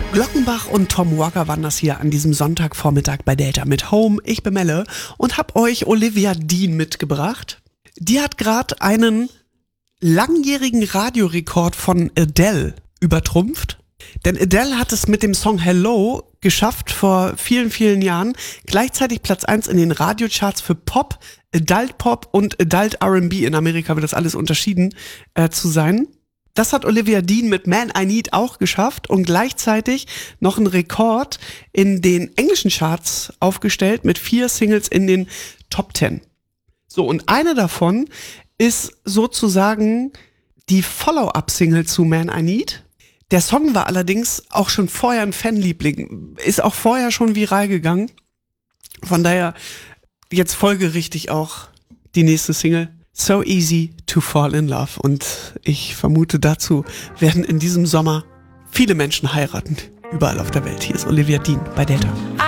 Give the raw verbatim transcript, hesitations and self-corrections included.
Glockenbach und Tom Walker waren das hier an diesem Sonntagvormittag bei Delta mit Home. Ich bin Melle und hab euch Olivia Dean mitgebracht. Die hat gerade einen langjährigen Radiorekord von Adele übertrumpft. Denn Adele hat es mit dem Song Hello geschafft, vor vielen, vielen Jahren gleichzeitig Platz eins in den Radiocharts für Pop, Adult Pop und Adult R and B, in Amerika wird das alles unterschieden, äh, zu sein. Das hat Olivia Dean mit Man I Need auch geschafft und gleichzeitig noch einen Rekord in den englischen Charts aufgestellt mit vier Singles in den Top Ten. So, und eine davon ist sozusagen die Follow-up-Single zu Man I Need. Der Song war allerdings auch schon vorher ein Fanliebling, ist auch vorher schon viral gegangen. Von daher jetzt folgerichtig auch die nächste Single. So Easy to Fall in Love. Und ich vermute, dazu werden in diesem Sommer viele Menschen heiraten. Überall auf der Welt. Hier ist Olivia Dean bei Delta.